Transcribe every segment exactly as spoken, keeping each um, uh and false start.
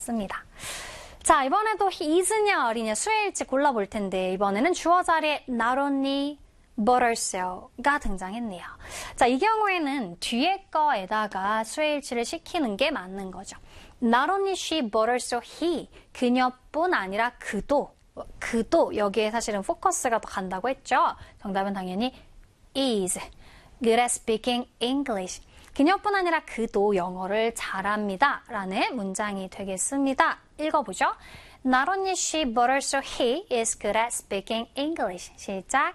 습니다. 자, 이번에도 is냐 are냐 수일치 골라볼 텐데 이번에는 주어 자리에 not only but also가 등장했네요. 자, 이 경우에는 뒤에 거에다가 수일치를 시키는 게 맞는 거죠. Not only she but also he. 그녀뿐 아니라 그도. 그도 여기에 사실은 포커스가 더 간다고 했죠. 정답은 당연히 is good at speaking English. 그녀뿐 아니라 그도 영어를 잘합니다. 라는 문장이 되겠습니다. 읽어보죠. Not only she but also he is good at speaking English. 시작.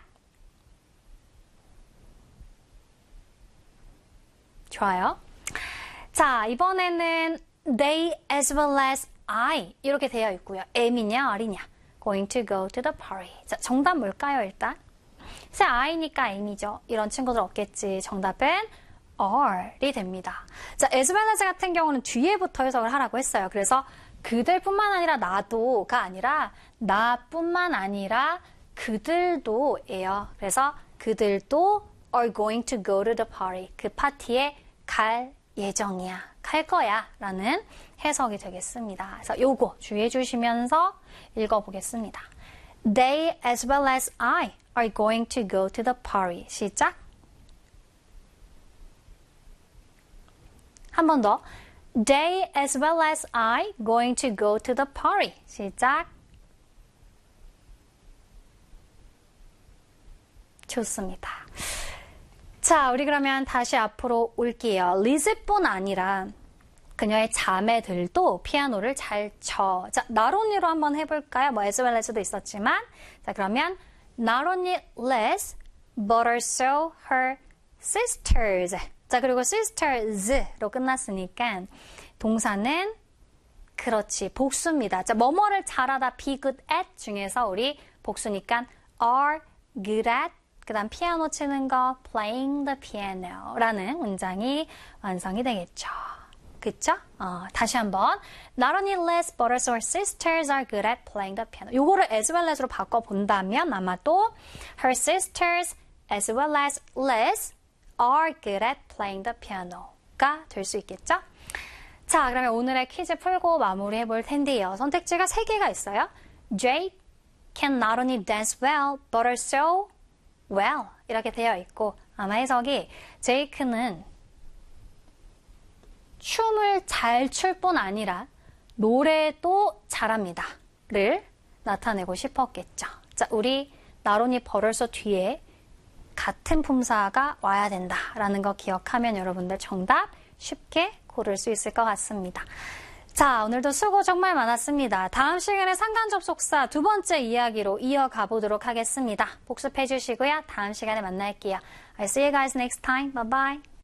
좋아요. 자, 이번에는 they as well as I 이렇게 되어 있고요. am이냐 are냐 going to go to the party. 자, 정답 뭘까요? 일단 새 I니까 am이죠. 이런 친구들 없겠지. 정답은 are이 됩니다. 자, as well as 같은 경우는 뒤에부터 해석을 하라고 했어요. 그래서 그들뿐만 아니라 나도가 아니라 나뿐만 아니라 그들도예요. 그래서 그들도 are going to go to the party. 그 파티에 갈 예정이야. 갈 거야. 라는 해석이 되겠습니다. 그래서 요거 주의해 주시면서 읽어보겠습니다. They as well as I are going to go to the party. 시작. 한 번 더. They as well as I going to go to the party. 시작. 좋습니다. 자, 우리 그러면 다시 앞으로 올게요. 리즈뿐 아니라 그녀의 자매들도 피아노를 잘 쳐. 자, not only로 한번 해볼까요? 뭐 as well as도 있었지만 자, 그러면 not only Les but also her sisters. 자, 그리고 sisters로 끝났으니까 동사는 그렇지 복수입니다. 자, 뭐뭐를 잘하다 be good at 중에서 우리 복수니까 are good at 그 다음 피아노 치는 거 playing the piano 라는 문장이 완성이 되겠죠. 그쵸? 어, 다시 한번 Not only Les but also her sisters are good at playing the piano. 요거를 as well as로 바꿔본다면 아마도 her sisters as well as Les are good at playing the piano가 될 수 있겠죠? 자, 그러면 오늘의 퀴즈 풀고 마무리해 볼 텐데요. 선택지가 세 개가 있어요. Jake can not only dance well but also well 이렇게 되어 있고 아마 해석이 제이크는 춤을 잘 출 뿐 아니라 노래도 잘합니다 를 나타내고 싶었겠죠. 자, 우리 나론이 벌어서 뒤에 같은 품사가 와야 된다라는 거 기억하면 여러분들 정답 쉽게 고를 수 있을 것 같습니다. 자, 오늘도 수고 정말 많았습니다. 다음 시간에 상관접속사 두 번째 이야기로 이어가 보도록 하겠습니다. 복습해 주시고요. 다음 시간에 만날게요. I'll see you guys next time. Bye bye.